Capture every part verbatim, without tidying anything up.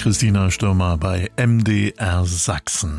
Christina Stürmer bei M D R Sachsen.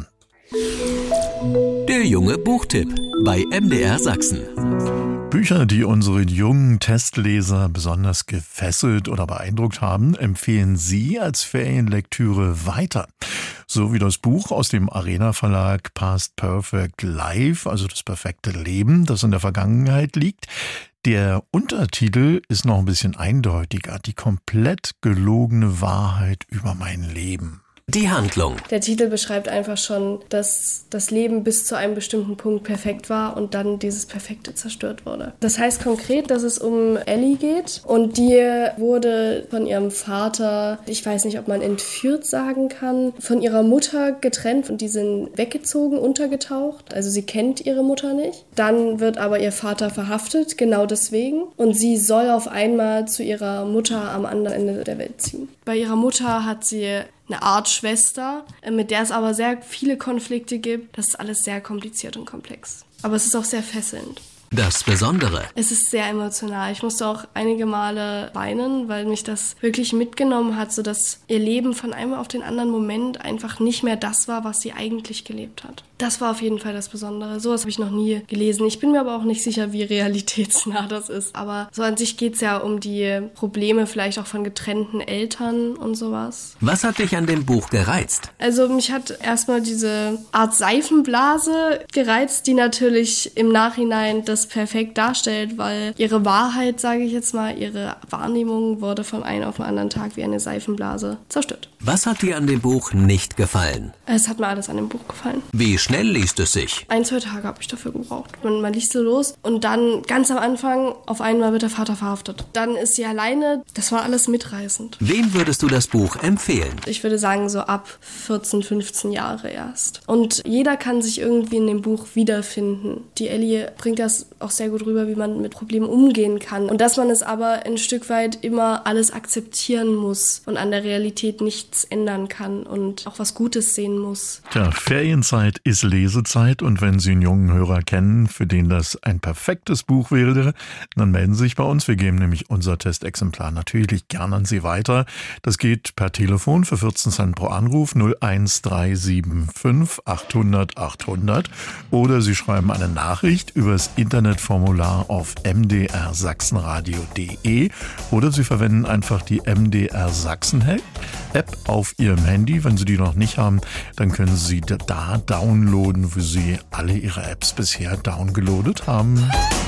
Der junge Buchtipp bei M D R Sachsen. Bücher, die unsere jungen Testleser besonders gefesselt oder beeindruckt haben, empfehlen Sie als Ferienlektüre weiter. So wie das Buch aus dem Arena Verlag Past Perfect Life, also das perfekte Leben, das in der Vergangenheit liegt. Der Untertitel ist noch ein bisschen eindeutiger. Die komplett gelogene Wahrheit über mein Leben. Die Handlung. Der Titel beschreibt einfach schon, dass das Leben bis zu einem bestimmten Punkt perfekt war und dann dieses Perfekte zerstört wurde. Das heißt konkret, dass es um Ellie geht und die wurde von ihrem Vater, ich weiß nicht, ob man entführt sagen kann, von ihrer Mutter getrennt und die sind weggezogen, untergetaucht. Also sie kennt ihre Mutter nicht. Dann wird aber ihr Vater verhaftet, genau deswegen. Und sie soll auf einmal zu ihrer Mutter am anderen Ende der Welt ziehen. Bei ihrer Mutter hat sie eine Art Schwester, mit der es aber sehr viele Konflikte gibt. Das ist alles sehr kompliziert und komplex. Aber es ist auch sehr fesselnd. Das Besondere. Es ist sehr emotional. Ich musste auch einige Male weinen, weil mich das wirklich mitgenommen hat, sodass ihr Leben von einem auf den anderen Moment einfach nicht mehr das war, was sie eigentlich gelebt hat. Das war auf jeden Fall das Besondere. Sowas habe ich noch nie gelesen. Ich bin mir aber auch nicht sicher, wie realitätsnah das ist. Aber so an sich geht es ja um die Probleme vielleicht auch von getrennten Eltern und sowas. Was hat dich an dem Buch gereizt? Also mich hat erstmal diese Art Seifenblase gereizt, die natürlich im Nachhinein das perfekt darstellt, weil ihre Wahrheit, sage ich jetzt mal, ihre Wahrnehmung wurde von einem auf den anderen Tag wie eine Seifenblase zerstört. Was hat dir an dem Buch nicht gefallen? Es hat mir alles an dem Buch gefallen. Wie schnell liest es sich? Ein, zwei Tage habe ich dafür gebraucht. Man, man liest so los und dann ganz am Anfang auf einmal wird der Vater verhaftet. Dann ist sie alleine. Das war alles mitreißend. Wem würdest du das Buch empfehlen? Ich würde sagen so ab vierzehn, fünfzehn Jahre erst. Und jeder kann sich irgendwie in dem Buch wiederfinden. Die Ellie bringt das auch sehr gut rüber, wie man mit Problemen umgehen kann. Und dass man es aber ein Stück weit immer alles akzeptieren muss und an der Realität nichts ändern kann und auch was Gutes sehen muss. Tja, Ferienzeit ist Lesezeit und wenn Sie einen jungen Hörer kennen, für den das ein perfektes Buch wäre, dann melden Sie sich bei uns. Wir geben nämlich unser Testexemplar natürlich gern an Sie weiter. Das geht per Telefon für vierzehn Cent pro Anruf null eins drei sieben fünf achthundert achthundert oder Sie schreiben eine Nachricht übers Internetformular auf m d r sachsenradio punkt de oder Sie verwenden einfach die M D R Sachsen App auf Ihrem Handy. Wenn Sie die noch nicht haben, dann können Sie da downloaden, wo Sie alle Ihre Apps bisher downgeloadet haben.